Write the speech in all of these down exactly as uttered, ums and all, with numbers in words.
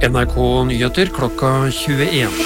N R K Nyheter klokka tjueen.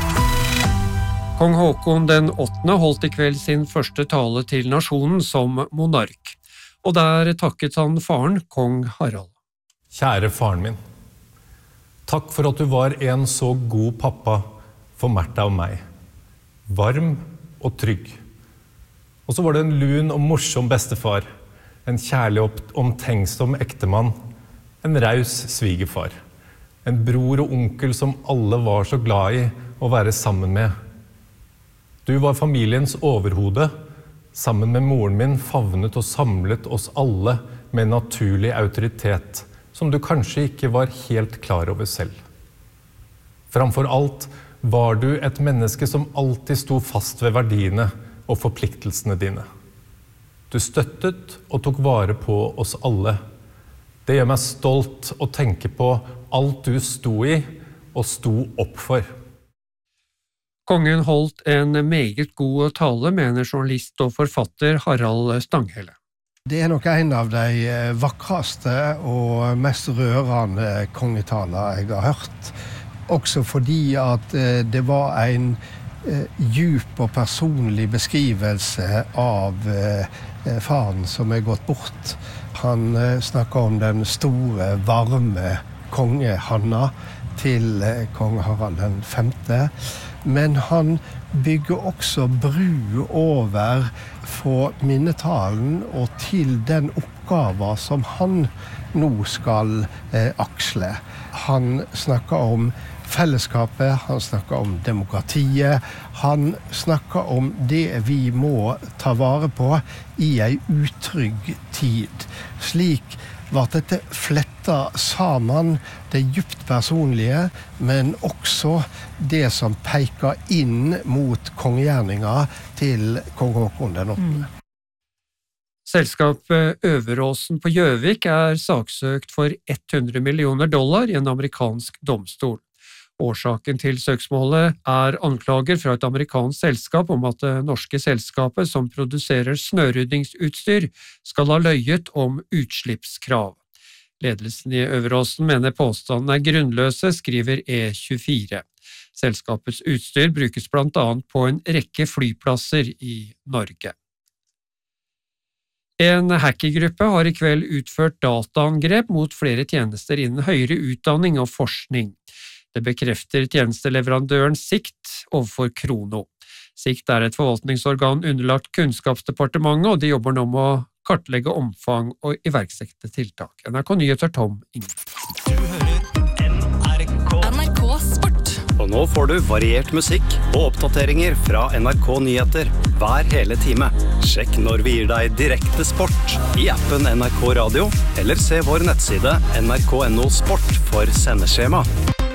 Kong Håkon den åttende holdt I kveld sin første tale til nasjonen som monark, og der takket han faren, kong Harald. Kjære faren min, takk for at du var en så god pappa for Märtha og meg. Varm og trygg. Og så var det en lun og morsom bestefar, en kjærlig og omtenksom ektemann, en raus svigerfar. En bror og onkel som alle var så glad I å være sammen med. Du var familiens overhode. Sammen med moren min favnet og samlet oss alle med naturlig autoritet, som du kanskje ikke var helt klar over selv. Framfor alt var du et menneske som alltid sto fast ved verdiene og forpliktelsene dine. Du støttet og tok vare på oss alle. Det gjør meg stolt å tenke på alt du sto I og sto opp for. Kongen holdt en meget god tale, mener journalist og forfatter Harald Stanghelle. Det er nok en av de vakreste og mest rørende kongetaler jeg har hørt. Også fordi at det var en djup og personlig beskrivelse av faren som er gått bort. Han snakker om den store, varme konge Hanna til kong Harald den femte. Men han bygger også bru over for minnetalen og til den oppgaven som han nå skal eh, aksle. Han snakker om fellesskapet, han snakker om demokratiet, han snakker om det vi må ta vare på I en utrygg tid. Slik var dette fletta sammen, det djupt personlige, men også det som peker inn mot kongegjerninga til kong Håkon den åttende. Mm. Selskapet Øveråsen på Gjøvik er saksøkt for hundre millioner dollar I en amerikansk domstol. Årsaken til søksmålet er anklager fra et amerikansk selskap om at det norske selskapet som produserer snøryddingsutstyr skal ha løyet om utslippskrav. Ledelsen I Øveråsen mener påstanden er grunnløse, skriver E tjuefire. Selskapets utstyr brukes blant annet på en rekke flyplasser I Norge. En hackergruppe har I kveld utført dataangrep mot flere tjenester innen høyere utdanning og forskning. Det bekrefter tjenesteleverandøren Sikt overfor Krono. Sikt er et forvaltningsorgan underlagt Kunnskapsdepartementet, og de jobber nå med å kartlegge omfang og iverksette tiltak. N R K Nyheter Tom Inge. Du hører N R K. N R K Sport. Og nå får du variert musikk og oppdateringer fra N R K Nyheter hver hele time. Sjekk når vi gir deg direkte sport I appen N R K Radio, eller se vår nettside N R K punktum no sport for sendeskjema.